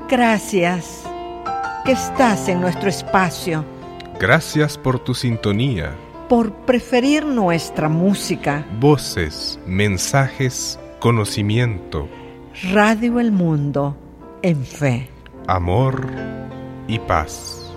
Gracias que estás en nuestro espacio. Gracias por tu sintonía. Por preferir nuestra música. Voces, mensajes, conocimiento. Radio El Mundo, en fe, amor y paz.